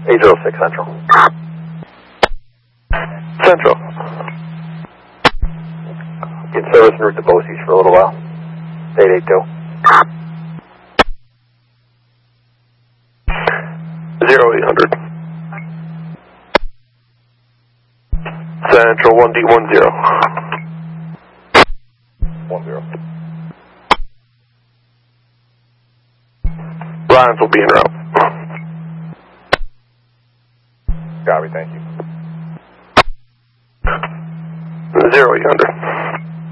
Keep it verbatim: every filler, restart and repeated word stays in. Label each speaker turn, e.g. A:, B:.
A: eight zero six Central.
B: Central.
A: In service en route to Bosse's for a little while. eight eight two.
B: zero eight hundred. Central one D one zero.
A: one zero.
B: Lions will be en route.
A: Copy, thank you.
B: zero eight hundred.